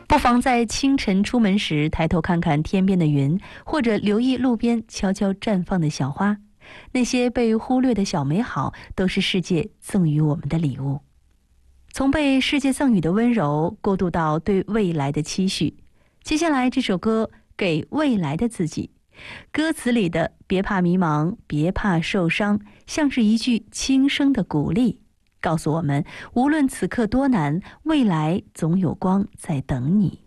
不妨在清晨出门时抬头看看天边的云，或者留意路边悄悄绽放的小花。那些被忽略的小美好，都是世界赠予我们的礼物。从被世界赠予的温柔过渡到对未来的期许，接下来这首歌《给未来的自己》，歌词里的别怕迷茫，别怕受伤，像是一句轻声的鼓励，告诉我们无论此刻多难，未来总有光在等你。